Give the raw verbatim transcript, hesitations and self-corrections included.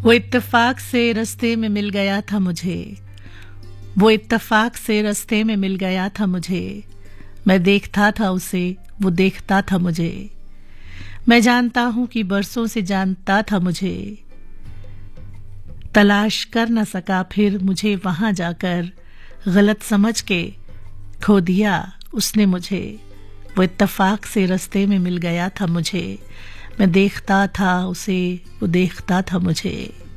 वो इत्तेफाक से रास्ते में मिल गया था मुझे, वो इत्तेफाक से रास्ते में मिल गया था मुझे। मैं देखता था उसे, वो देखता था मुझे। मैं जानता हूं कि बरसों से जानता था मुझे। तलाश कर न सका फिर मुझे वहां जाकर, गलत समझ के खो दिया उसने मुझे। वो इत्तेफाक से रास्ते में मिल गया था मुझे। मैं देखता था उसे, वो देखता था मुझे।